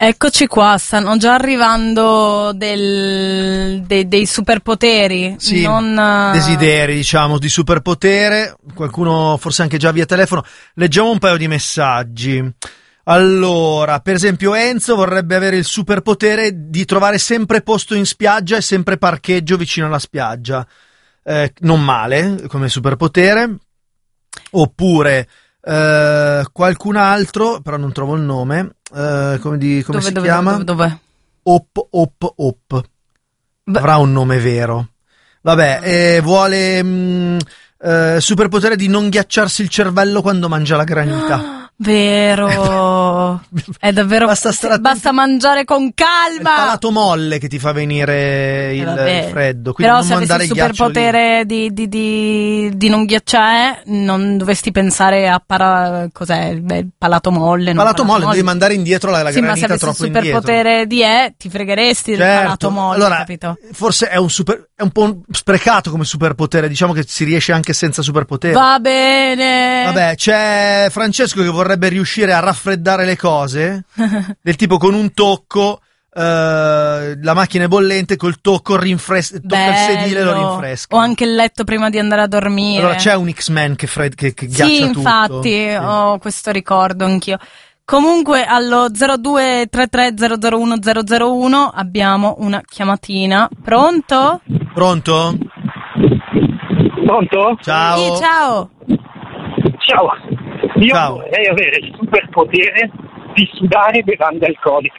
Eccoci qua, stanno già arrivando dei superpoteri. Sì, desideri, diciamo, di superpotere. Qualcuno forse anche già via telefono. Leggiamo un paio di messaggi. Allora, per esempio Enzo vorrebbe avere il superpotere di trovare sempre posto in spiaggia e sempre parcheggio vicino alla spiaggia. Non male come superpotere. Oppure qualcun altro, però non trovo il nome. Come si chiama? Dove? Op. Avrà un nome vero. Vabbè, vuole superpotere di non ghiacciarsi il cervello quando mangia la granita. Vero, è davvero, basta mangiare con calma. È il palato molle che ti fa venire il freddo, quindi però non se mandare avessi il il superpotere di non ghiacciare, non dovresti pensare a cos'è il palato molle. Palato molle, devi mandare indietro la granita ma se avessi troppo il superpotere ti fregheresti del palato molle, allora, capito? Forse è un po' sprecato come superpotere, diciamo che si riesce anche senza superpotere. Va bene. Vabbè, c'è Francesco che vorrebbe riuscire a raffreddare le cose, del tipo con un tocco, la macchina è bollente, col tocco tocca il sedile e lo rinfresca. O anche il letto prima di andare a dormire. Allora c'è un X-Men che ghiaccia tutto. Sì, infatti, ho questo ricordo anch'io. Comunque allo 0233001001 abbiamo una chiamatina. Pronto? Pronto? Ciao. Sì, ciao. Io vorrei avere il superpotere di sudare bevande alcoliche.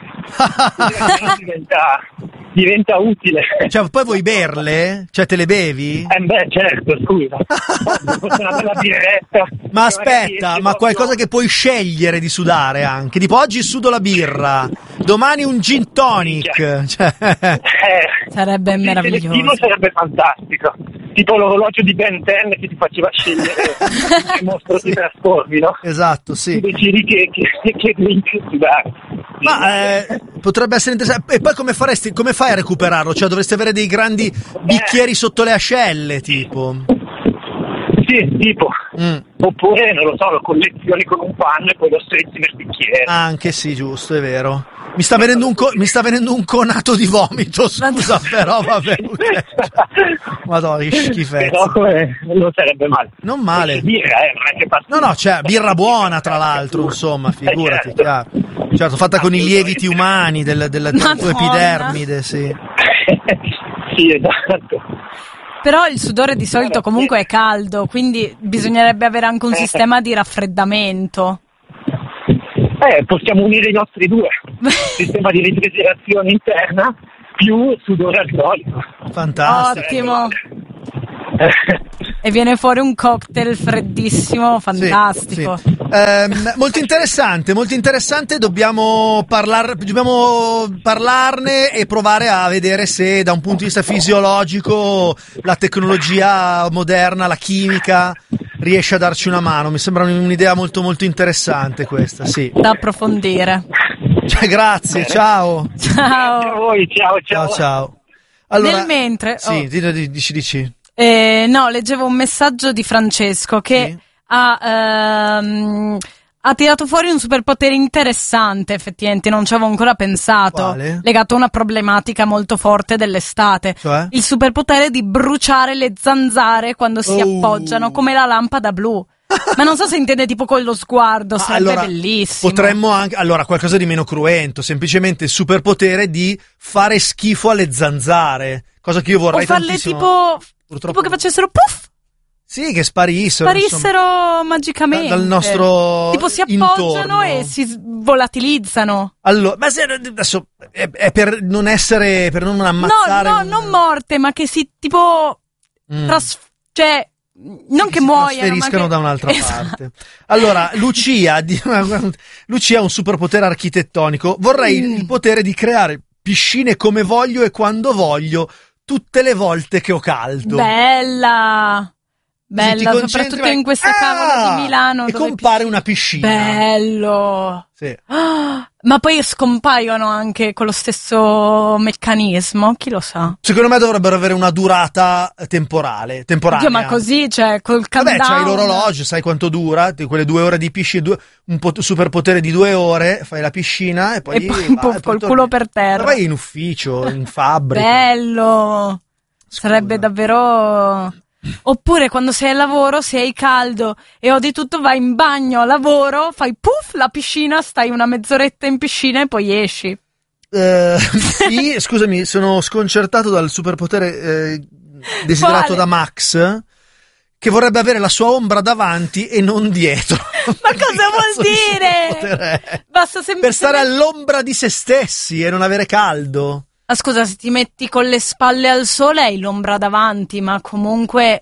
diventa utile. Cioè, poi vuoi berle? Cioè, te le bevi? Certo, scusa. Una bella birretta. Ma aspetta, ma qualcosa che puoi scegliere di sudare anche. Tipo, oggi sudo la birra, domani un gin tonic. Cioè. Sarebbe meraviglioso. Il sarebbe fantastico. Tipo l'orologio di Ben 10 che ti faceva scegliere che mostro ti trasformi, no? Esatto, sì. Tu decidi che drink sudare. Ma potrebbe essere interessante. E poi come fai a recuperarlo? Cioè dovresti avere dei grandi bicchieri sotto le ascelle, tipo. Sì, tipo. Oppure, non lo so, lo collezioni con un panno e poi lo strizzi nel bicchiere. Anche sì, giusto, è vero. Mi sta venendo un conato di vomito, scusa, però vabbè. Madonna, che schifezza. Però non sarebbe male. Non male. Birra, non è che No, c'è birra buona, tra l'altro, insomma, figurati. Certo, fatta con i lieviti umani della tua epidermide, sì. Sì, esatto. Però il sudore di solito comunque è caldo, quindi bisognerebbe avere anche un sistema di raffreddamento. Possiamo unire i nostri due. Sistema di refrigerazione interna più sudore alcolico. Fantastico. Ottimo. E viene fuori un cocktail freddissimo, fantastico. Sì. Molto interessante, dobbiamo parlarne e provare a vedere se da un punto di vista fisiologico la tecnologia moderna, la chimica riesce a darci una mano. Mi sembra un'idea molto molto interessante questa, sì. Da approfondire. Cioè, grazie, ciao. Grazie a voi, Ciao. Allora, nel mentre... Sì, dici. No, leggevo un messaggio di Francesco che ha tirato fuori un superpotere interessante, effettivamente, non ci avevo ancora pensato. Quale? Legato a una problematica molto forte dell'estate. Cioè? Il superpotere di bruciare le zanzare quando si appoggiano, come la lampada blu. Ma non so se intende tipo con lo sguardo, sarebbe bellissimo. Potremmo anche, qualcosa di meno cruento, semplicemente il superpotere di fare schifo alle zanzare, cosa che io vorrei tantissimo. O farle tipo che facessero puff. Sì, che sparissero magicamente dal nostro tipo si appoggiano intorno. e si volatilizzano. Allora, ma adesso è per non ammazzare. No, non morte, ma che si tipo cioè non che muoiano, trasferiscano da un'altra parte. Allora, Lucia ha un superpotere architettonico. Vorrei il potere di creare piscine come voglio e quando voglio, tutte le volte che ho caldo. Bella. Bella, soprattutto in questa cavola di Milano. E compare una piscina. Bello. Sì. Ma poi scompaiono anche con lo stesso meccanismo, chi lo sa? Secondo me dovrebbero avere una durata temporanea. Oddio, ma così, cioè, col countdown. Vabbè, c'hai l'orologio, sai quanto dura, quelle 2 ore di piscina, un superpotere di 2 ore, fai la piscina e poi col culo per terra. Vai in ufficio, in fabbrica. Bello. Scusa. Sarebbe davvero... Oppure quando sei al lavoro, se hai caldo e odi tutto, vai in bagno a lavoro, fai puff la piscina, stai una mezz'oretta in piscina e poi esci. Sì, scusami, sono sconcertato dal superpotere desiderato da Max, che vorrebbe avere la sua ombra davanti e non dietro. Ma cosa vuol dire? Basta per stare all'ombra di se stessi e non avere caldo. Ah, scusa, se ti metti con le spalle al sole hai l'ombra davanti, ma comunque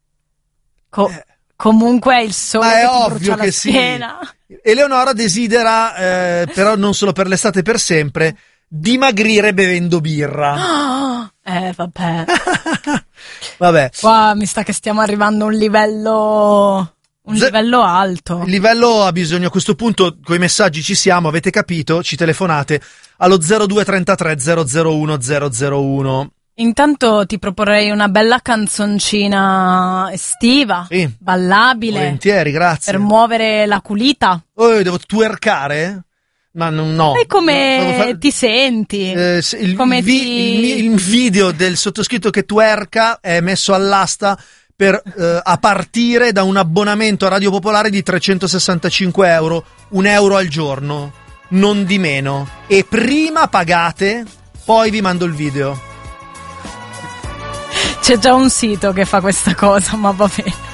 comunque è il sole ma è che ti ovvio brucia che la schiena. Sì. Eleonora desidera, però non solo per l'estate, per sempre, dimagrire bevendo birra. Vabbè. Vabbè. Qua mi sta che stiamo arrivando a un livello alto. Il livello ha bisogno, a questo punto, coi messaggi ci siamo, avete capito? Ci telefonate allo 0233 001 001. Intanto ti proporrei una bella canzoncina estiva, sì, ballabile. Volentieri, grazie. Per muovere la culita. Oh, devo twerkare? Ma no. E come ti senti? Il video del sottoscritto che twerka è messo all'asta a partire da un abbonamento a Radio Popolare di 365 euro, €1 al giorno, non di meno. E prima pagate, poi vi mando il video. C'è già un sito che fa questa cosa, ma va bene.